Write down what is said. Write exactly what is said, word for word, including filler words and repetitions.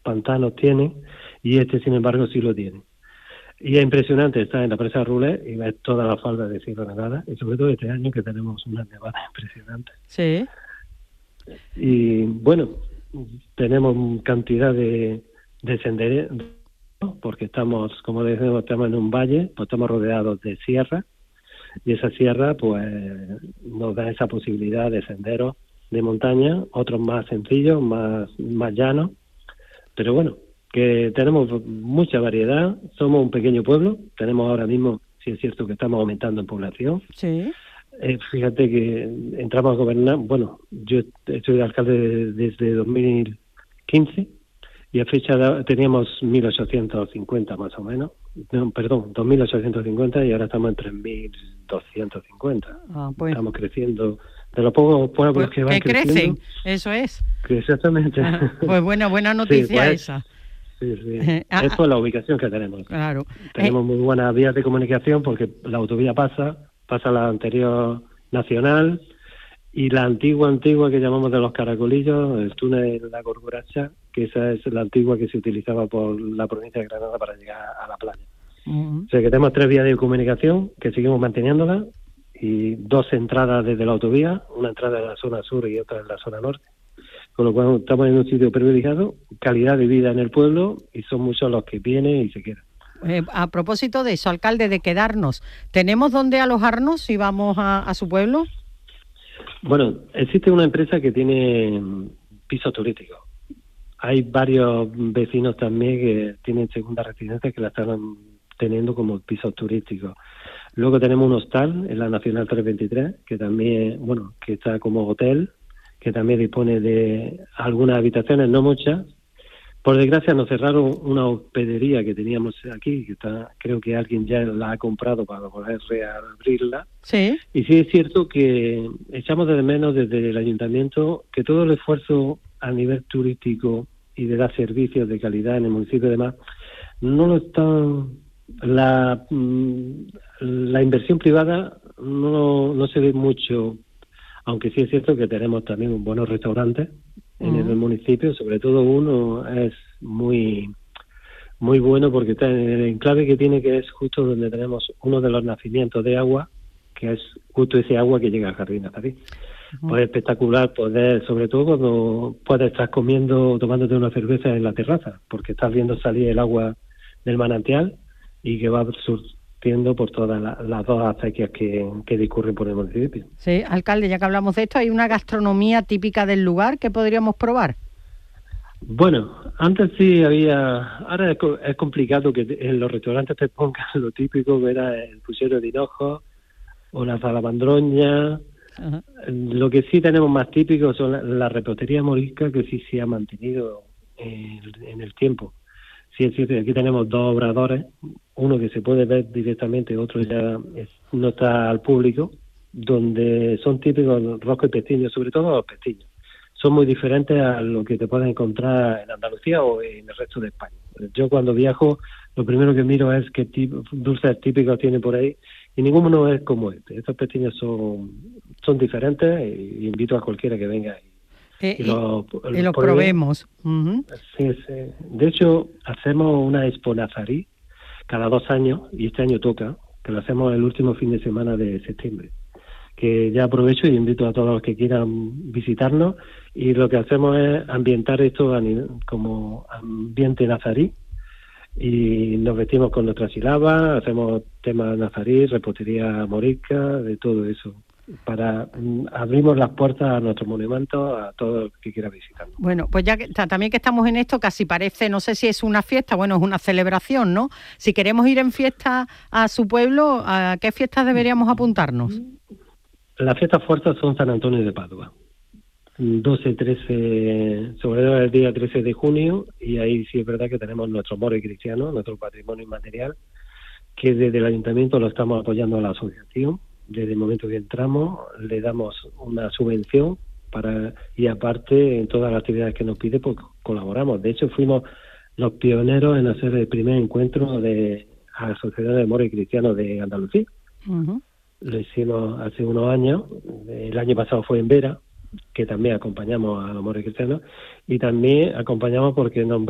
pantanos tienen, y este, sin embargo, sí lo tiene. Y es impresionante estar en la presa de Rules y ver toda la falda de Sierra Nevada, y sobre todo este año que tenemos unas nevadas impresionantes. Sí. Y bueno, tenemos cantidad de, de senderos, porque estamos, como decimos, estamos en un valle, pues estamos rodeados de sierra, y esa sierra pues nos da esa posibilidad de senderos de montaña, otros más sencillos, más, más llanos, pero bueno, que tenemos mucha variedad, somos un pequeño pueblo, tenemos ahora mismo, sí es cierto que estamos aumentando en población. Sí. Eh, fíjate que entramos a gobernar, bueno, yo estoy de alcalde desde dos mil quince y a fecha de, teníamos mil ochocientos cincuenta más o menos, no, perdón, dos mil ochocientos cincuenta y ahora estamos en tres mil doscientos cincuenta. Ah, pues. Estamos creciendo, de los pocos pueblos Pues, que van que creciendo. crecen, eso es. Que exactamente. Ajá. Pues bueno, buena noticia sí, pues, esa. Sí, sí. Ah, es por la ubicación que tenemos. Claro. Tenemos Eh, muy buenas vías de comunicación porque la autovía pasa, pasa la anterior nacional y la antigua, antigua que llamamos de los Caracolillos, el túnel de la Gorgoracha, que esa es la antigua que se utilizaba por la provincia de Granada para llegar a la playa. uh-huh. O sea que tenemos tres vías de comunicación que seguimos manteniéndolas y dos entradas desde la autovía, una entrada en la zona sur y otra en la zona norte. Con lo cual estamos en un sitio privilegiado, calidad de vida en el pueblo y son muchos los que vienen y se quedan. Eh, a propósito de eso, alcalde, de quedarnos, ¿tenemos dónde alojarnos si vamos a, a su pueblo? Bueno, existe una empresa que tiene pisos turísticos. Hay varios vecinos también que tienen segunda residencia que la están teniendo como pisos turísticos. Luego tenemos un hostal en la Nacional trescientos veintitrés, que también, bueno, que está como hotel, que también dispone de algunas habitaciones, no muchas. Por desgracia nos cerraron una hospedería que teníamos aquí, que está, creo que alguien ya la ha comprado para poder reabrirla. Sí. Y sí es cierto que echamos de menos desde el ayuntamiento que todo el esfuerzo a nivel turístico y de dar servicios de calidad en el municipio y demás, no lo están... La, la inversión privada no, no se ve mucho, aunque sí es cierto que tenemos también buenos restaurantes en uh-huh. el municipio, sobre todo uno es muy muy bueno porque está en el enclave que tiene, que es justo donde tenemos uno de los nacimientos de agua, que es justo ese agua que llega al Jardín Nazarí. Uh-huh. Pues es espectacular poder, sobre todo cuando puedes estar comiendo, tomándote una cerveza en la terraza, porque estás viendo salir el agua del manantial y que va surtiendo por todas la, las dos acequias que, que discurren por el municipio. Sí, alcalde, ya que hablamos de esto, ¿hay una gastronomía típica del lugar que podríamos probar? Bueno, antes sí había, ahora es, es complicado que en los restaurantes te pongan lo típico, que era el puchero de hinojo o la salamandroña. Uh-huh. Lo que sí tenemos más típico son la, la repostería morisca, que sí se ha mantenido en, en el tiempo. Sí, es cierto, aquí tenemos dos obradores, uno que se puede ver directamente, otro ya es, no está al público, donde son típicos los roscos y pestiños, sobre todo los pestiños. Son muy diferentes a lo que te puedes encontrar en Andalucía o en el resto de España. Yo cuando viajo, lo primero que miro es qué tipo, dulces típicos tiene por ahí, y ninguno es como este. Estos pestiños son, son diferentes e invito a cualquiera que venga ahí. Eh, y lo, y lo probemos. Uh-huh. Sí, sí. De hecho, hacemos una Expo Nazarí cada dos años, y este año toca, que lo hacemos el último fin de semana de septiembre. Que ya aprovecho y invito a todos los que quieran visitarnos, y lo que hacemos es ambientar esto a nivel, como ambiente nazarí, y nos vestimos con nuestra sílaba, hacemos temas nazarí, repostería morisca, de todo eso. Para um, abrimos las puertas a nuestros monumentos a todo el que quiera visitarnos. Bueno, pues ya que también que estamos en esto, casi parece, no sé si es una fiesta, bueno, es una celebración, ¿no? Si queremos ir en fiesta a su pueblo, ¿a qué fiestas deberíamos apuntarnos? Las fiestas fuertes son San Antonio de Padua, doce, trece, sobre todo el día trece de junio, y ahí sí es verdad que tenemos nuestro moro cristiano, nuestro patrimonio inmaterial, que desde el ayuntamiento lo estamos apoyando a la asociación. Desde el momento que entramos le damos una subvención para y aparte en todas las actividades que nos pide pues colaboramos. De hecho fuimos los pioneros en hacer el primer encuentro de asociaciones de moros y cristianos de Andalucía. Uh-huh. Lo hicimos hace unos años, el año pasado fue en Vera, que también acompañamos a los moros y cristianos, y también acompañamos porque nos